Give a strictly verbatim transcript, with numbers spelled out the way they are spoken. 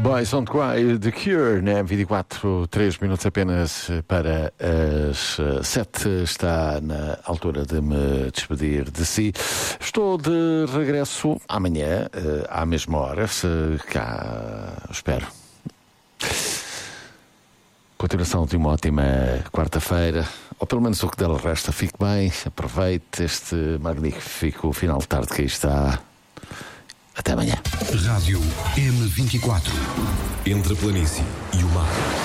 Boys Don't Cry, The Cure, na M vinte e quatro, três minutos apenas para as sete. Está na altura de me despedir de si. Estou de regresso amanhã, à mesma hora, se cá espero. Continuação de uma ótima quarta-feira, ou pelo menos o que dela resta. Fique bem, aproveite este magnífico final de tarde que aí está. Até amanhã. Rádio M vinte e quatro. Entre a planície e o mar.